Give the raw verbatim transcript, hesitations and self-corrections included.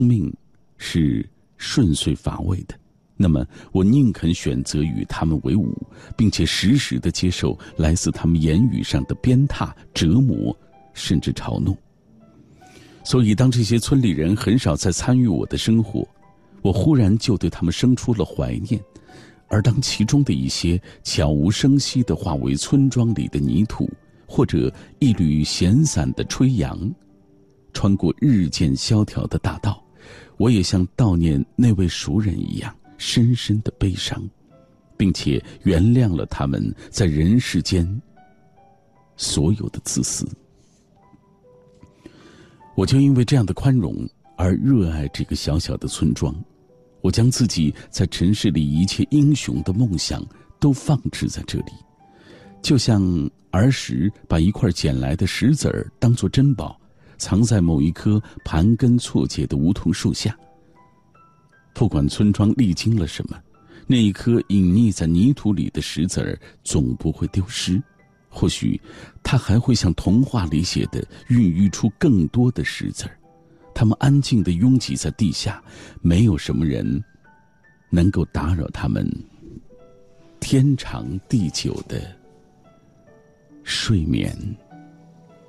命是顺遂乏味的，那么我宁肯选择与他们为伍，并且时时地接受来自他们言语上的鞭挞、折磨，甚至嘲弄。所以当这些村里人很少再参与我的生活，我忽然就对他们生出了怀念。而当其中的一些悄无声息地化为村庄里的泥土，或者一缕闲散的吹扬，穿过日渐萧条的大道，我也像悼念那位熟人一样深深的悲伤，并且原谅了他们在人世间所有的自私。我就因为这样的宽容而热爱这个小小的村庄，我将自己在尘世里一切英雄的梦想都放置在这里，就像儿时把一块捡来的石子儿当作珍宝，藏在某一棵盘根错节的梧桐树下。不管村庄历经了什么，那一颗隐匿在泥土里的石子儿总不会丢失，或许它还会像童话里写的孕育出更多的石子儿，它们安静地拥挤在地下，没有什么人能够打扰他们天长地久的睡眠。